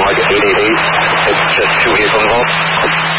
like 888. It's just 2 here from the vault.